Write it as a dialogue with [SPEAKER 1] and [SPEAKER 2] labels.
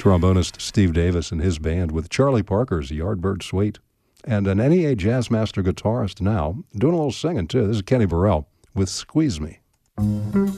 [SPEAKER 1] trombonist Steve Davis and his band with Charlie Parker's Yardbird Suite. And an NEA Jazzmaster guitarist now, doing a little singing too. This is Kenny Burrell with Squeeze Me.